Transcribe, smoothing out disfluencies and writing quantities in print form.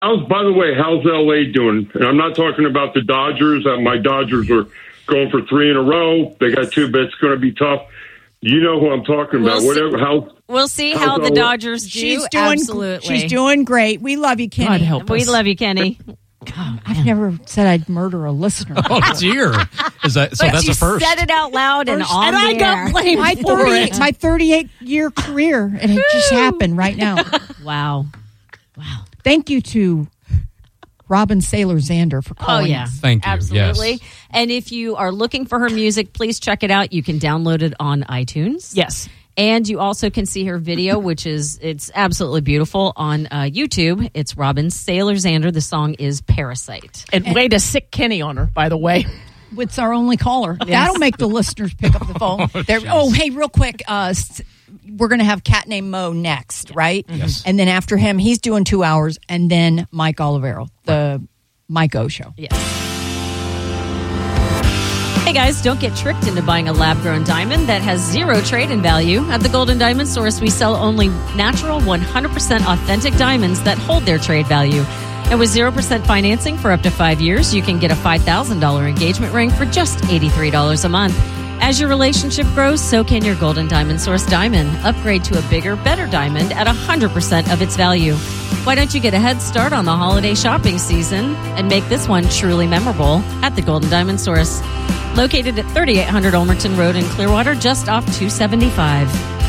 By the way, how's LA doing? And I'm not talking about the Dodgers. My Dodgers are going for 3 in a row. They got 2, but it's going to be tough. You know who I'm talking about. We'll see how the Dodgers do. Absolutely. She's doing great. We love you, Kenny. God help us. We love you, Kenny. I've never said I'd murder a listener. Oh, dear. Is that so? That's a first. You said it out loud and on the air. I got blamed my 38-year career, and it just happened right now. Wow. Thank you to Robin Saylor Zander for calling us. Thank you. Absolutely. Yes. And if you are looking for her music, please check it out. You can download it on iTunes. Yes. And you also can see her video, it's absolutely beautiful on YouTube. It's Robin Saylor Zander. The song is Parasite. And way to sick Kenny on her, by the way. It's our only caller. Yes. That'll make the listeners pick up the phone. Hey, real quick. We're going to have Cat Named Mo next, right? Yes. And then after him, he's doing 2 hours. And then Mike Olivero, the Mike O Show. Yes. Hey guys, don't get tricked into buying a lab-grown diamond that has zero trade-in value. At the Golden Diamond Source, we sell only natural, 100% authentic diamonds that hold their trade value. And with 0% financing for up to 5 years, you can get a $5,000 engagement ring for just $83 a month. As your relationship grows, so can your Golden Diamond Source diamond. Upgrade to a bigger, better diamond at 100% of its value. Why don't you get a head start on the holiday shopping season and make this one truly memorable at the Golden Diamond Source? Located at 3800 Olmerton Road in Clearwater, just off 275.